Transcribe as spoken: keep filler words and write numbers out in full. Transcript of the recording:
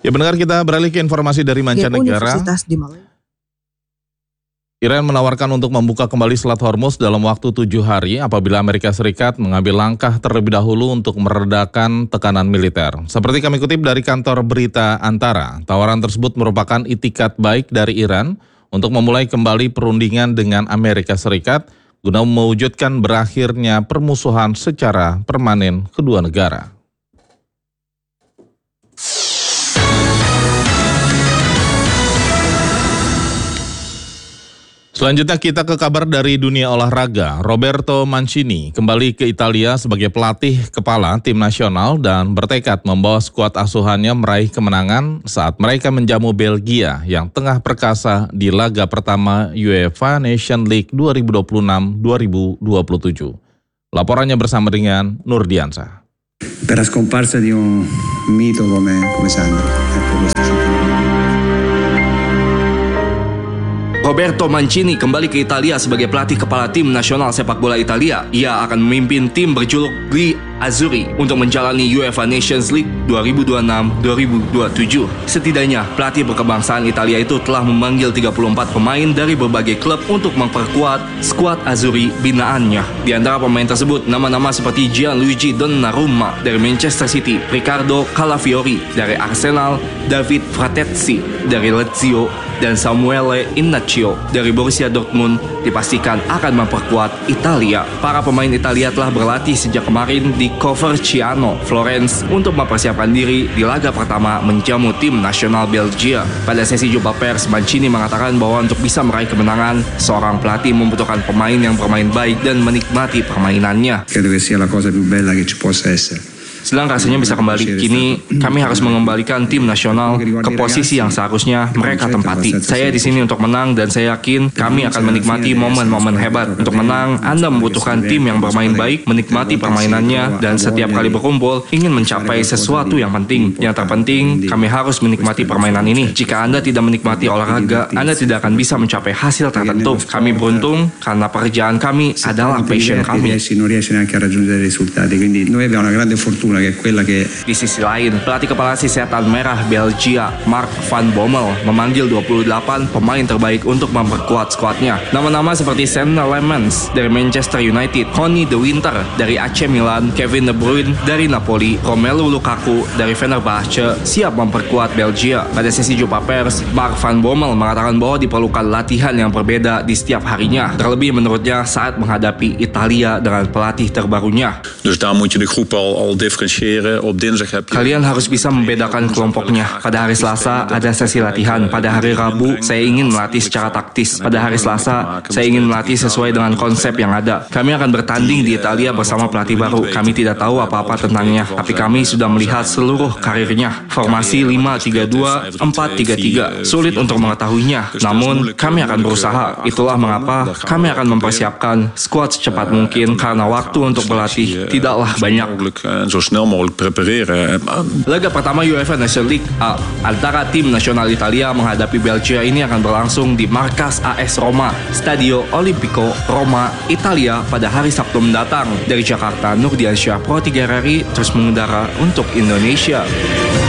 Ya benar, kita beralih ke informasi dari mancanegara. Universitas di Malaysia. Iran menawarkan untuk membuka kembali Selat Hormuz dalam waktu tujuh hari apabila Amerika Serikat mengambil langkah terlebih dahulu untuk meredakan tekanan militer. Seperti kami kutip dari kantor berita Antara, tawaran tersebut merupakan itikat baik dari Iran untuk memulai kembali perundingan dengan Amerika Serikat guna mewujudkan berakhirnya permusuhan secara permanen kedua negara. Selanjutnya kita ke kabar dari dunia olahraga. Roberto Mancini kembali ke Italia sebagai pelatih kepala tim nasional dan bertekad membawa skuad asuhannya meraih kemenangan saat mereka menjamu Belgia yang tengah perkasa di laga pertama UEFA Nations League dua ribu dua puluh enam dua ribu dua puluh tujuh. Laporannya bersama dengan Nur Diansa. Per la scomparsa di un mito come come Sandro. Ecco questo. Roberto Mancini kembali ke Italia sebagai pelatih kepala tim nasional sepak bola Italia. Ia akan memimpin tim berjuluk Gli Azzurri untuk menjalani UEFA Nations League dua ribu dua puluh enam dua ribu dua puluh tujuh. Setidaknya, pelatih berkebangsaan Italia itu telah memanggil tiga puluh empat pemain dari berbagai klub untuk memperkuat skuad Azzurri binaannya. Di antara pemain tersebut, nama-nama seperti Gianluigi Donnarumma dari Manchester City, Riccardo Calafiori dari Arsenal, David Fratesi dari Lazio, dan Samuele Inacio dari Borussia Dortmund dipastikan akan memperkuat Italia. Para pemain Italia telah berlatih sejak kemarin di Coverciano, Florence untuk mempersiapkan diri di laga pertama menjamu tim nasional Belgia. Pada sesi jumpa pers, Mancini mengatakan bahwa untuk bisa meraih kemenangan, seorang pelatih membutuhkan pemain yang bermain baik dan menikmati permainannya. Credo che sia la cosa più bella che ci possa essere. Sedang rasanya bisa kembali. Kini kami harus mengembalikan tim nasional ke posisi yang seharusnya mereka tempati. Saya di sini untuk menang dan saya yakin kami akan menikmati momen-momen hebat. Untuk menang, Anda membutuhkan tim yang bermain baik, menikmati permainannya, dan setiap kali berkumpul ingin mencapai sesuatu yang penting. Yang terpenting, kami harus menikmati permainan ini. Jika Anda tidak menikmati olahraga, Anda tidak akan bisa mencapai hasil tertentu. Kami beruntung karena pekerjaan kami adalah passion kami. Di sisi lain, pelatih kepala si setan merah Belgia, Mark van Bommel, memanggil dua puluh delapan pemain terbaik untuk memperkuat skuadnya. Nama-nama seperti Sam Lemans dari Manchester United, Honey de Winter dari A C Milan, Kevin De Bruyne dari Napoli, Romelu Lukaku dari Fenerbahce siap memperkuat Belgia. Pada sesi jumpa pers, Mark van Bommel mengatakan bahwa diperlukan latihan yang berbeda di setiap harinya. Terlebih menurutnya saat menghadapi Italia dengan pelatih terbarunya. Dus daar moet je de groep al, al differentiëren. Op dinsdag heb je... Kalian harus bisa membedakan kelompoknya. Pada hari Selasa ada sesi latihan. Pada hari Rabu saya ingin melatih secara taktis. Pada hari Selasa saya ingin melatih sesuai dengan konsep yang ada. Kami akan bertanding di Italia bersama pelatih baru. Kami tidak tahu apa-apa tentangnya, tapi kami sudah melihat seluruh karirnya. Formasi lima tiga dua, empat tiga tiga. Sulit untuk mengetahuinya, namun kami akan berusaha. Itulah mengapa kami akan mempersiapkan skuad secepat mungkin karena waktu untuk berlatih tidaklah banyak. Laga pertama UEFA Nations League A antara tim nasional Italia menghadapi Belgia ini akan berlangsung di markas A S Roma, Stadio Olimpico Roma, Italia pada hari Sabtu mendatang. Dari Jakarta, Nur Diansyah, Pro tiga R R I terus mengudara untuk Indonesia.